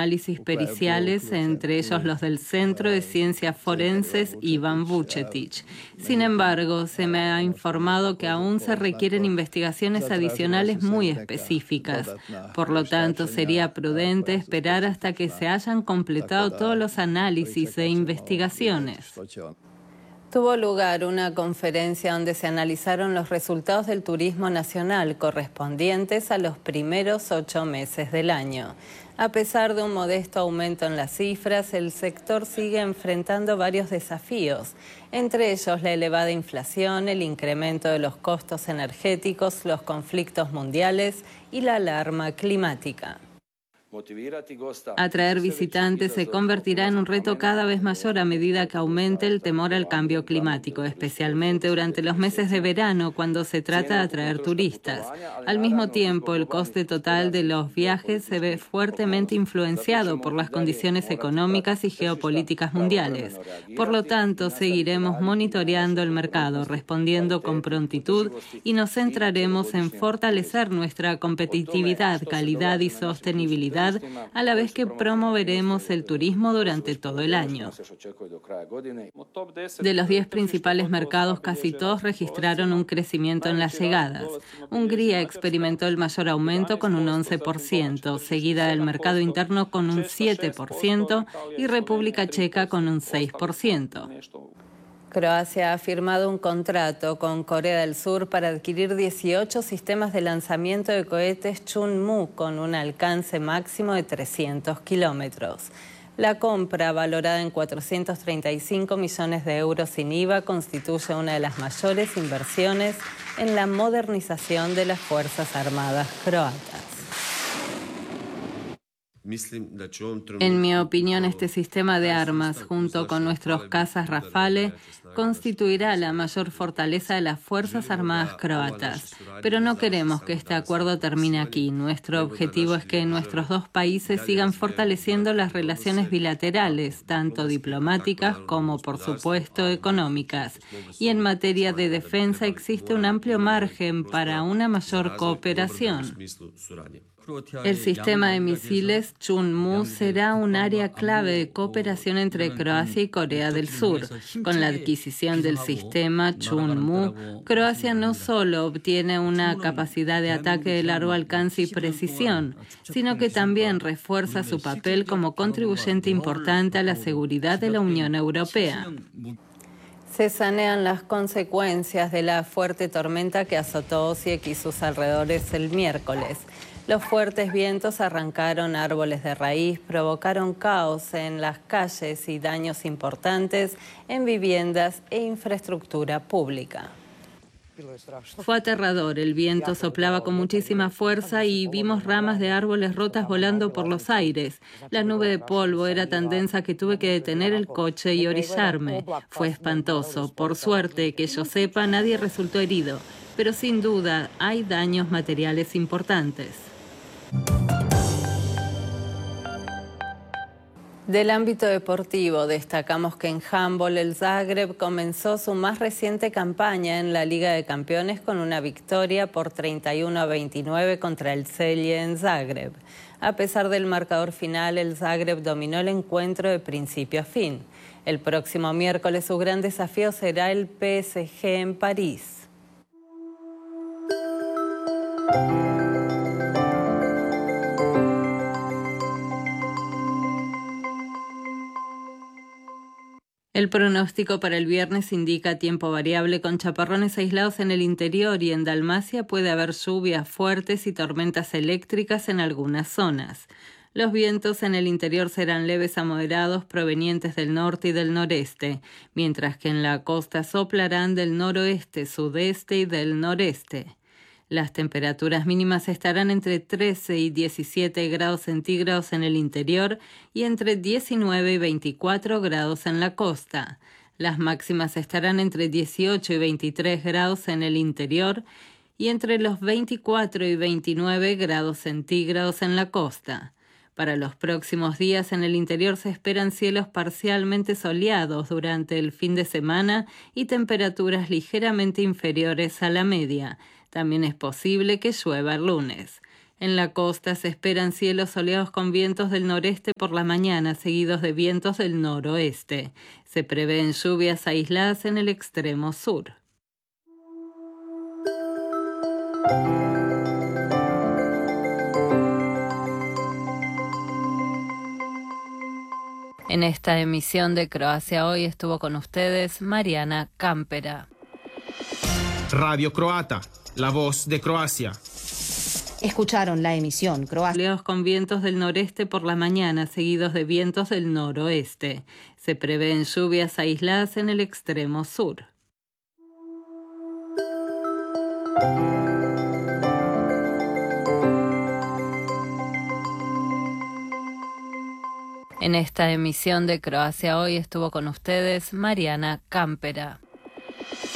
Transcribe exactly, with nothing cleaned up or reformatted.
análisis periciales, entre ellos los del Centro de Ciencias Forenses Ivan Vucetich. Sin embargo, se me ha informado que aún se requieren investigaciones adicionales muy específicas. Por lo tanto, sería prudente esperar hasta que se hayan completado todos los análisis e investigaciones. Tuvo lugar una conferencia donde se analizaron los resultados del turismo nacional correspondientes a los primeros ocho meses del año. A pesar de un modesto aumento en las cifras, el sector sigue enfrentando varios desafíos, entre ellos la elevada inflación, el incremento de los costos energéticos, los conflictos mundiales y la alarma climática. Atraer visitantes se convertirá en un reto cada vez mayor a medida que aumente el temor al cambio climático, especialmente durante los meses de verano cuando se trata de atraer turistas. Al mismo tiempo, el coste total de los viajes se ve fuertemente influenciado por las condiciones económicas y geopolíticas mundiales. Por lo tanto, seguiremos monitoreando el mercado, respondiendo con prontitud y nos centraremos en fortalecer nuestra competitividad, calidad y sostenibilidad, a la vez que promoveremos el turismo durante todo el año. De los diez principales mercados, casi todos registraron un crecimiento en las llegadas. Hungría experimentó el mayor aumento con un once por ciento, seguida del mercado interno con un siete por ciento y República Checa con un seis por ciento. Croacia ha firmado un contrato con Corea del Sur para adquirir dieciocho sistemas de lanzamiento de cohetes Chunmoo con un alcance máximo de trescientos kilómetros. La compra, valorada en cuatrocientos treinta y cinco millones de euros sin I V A, constituye una de las mayores inversiones en la modernización de las Fuerzas Armadas croatas. En mi opinión, este sistema de armas, junto con nuestros cazas Rafale, constituirá la mayor fortaleza de las Fuerzas Armadas croatas. Pero no queremos que este acuerdo termine aquí. Nuestro objetivo es que nuestros dos países sigan fortaleciendo las relaciones bilaterales, tanto diplomáticas como, por supuesto, económicas. Y en materia de defensa existe un amplio margen para una mayor cooperación. El sistema de misiles Chunmoo será un área clave de cooperación entre Croacia y Corea del Sur. Con la adquisición del sistema Chunmoo, Croacia no solo obtiene una capacidad de ataque de largo alcance y precisión, sino que también refuerza su papel como contribuyente importante a la seguridad de la Unión Europea. Se sanean las consecuencias de la fuerte tormenta que azotó Osijek y sus alrededores el miércoles. Los fuertes vientos arrancaron árboles de raíz, provocaron caos en las calles y daños importantes en viviendas e infraestructura pública. Fue aterrador, el viento soplaba con muchísima fuerza y vimos ramas de árboles rotas volando por los aires. La nube de polvo era tan densa que tuve que detener el coche y orillarme. Fue espantoso. Por suerte, que yo sepa, nadie resultó herido, pero sin duda hay daños materiales importantes. Del ámbito deportivo, destacamos que en handball el Zagreb comenzó su más reciente campaña en la Liga de Campeones con una victoria por treinta y uno a veintinueve contra el Celje en Zagreb. A pesar del marcador final, el Zagreb dominó el encuentro de principio a fin. El próximo miércoles su gran desafío será el P S G en París. El pronóstico para el viernes indica tiempo variable con chaparrones aislados en el interior y en Dalmacia puede haber lluvias fuertes y tormentas eléctricas en algunas zonas. Los vientos en el interior serán leves a moderados provenientes del norte y del noreste, mientras que en la costa soplarán del noroeste, sudeste y del noreste. Las temperaturas mínimas estarán entre trece y diecisiete grados centígrados en el interior y entre diecinueve y veinticuatro grados en la costa. Las máximas estarán entre dieciocho y veintitrés grados en el interior y entre los veinticuatro y veintinueve grados centígrados en la costa. Para los próximos días en el interior se esperan cielos parcialmente soleados durante el fin de semana y temperaturas ligeramente inferiores a la media. También es posible que llueva el lunes. En la costa se esperan cielos soleados con vientos del noreste por la mañana, seguidos de vientos del noroeste. Se prevén lluvias aisladas en el extremo sur. En esta emisión de Croacia Hoy estuvo con ustedes Mariana Campera. Radio Croata, la voz de Croacia. Escucharon la emisión Croacia. Soleados con vientos del noreste por la mañana, seguidos de vientos del noroeste. Se prevén lluvias aisladas en el extremo sur. En esta emisión de Croacia Hoy estuvo con ustedes Mariana Campera.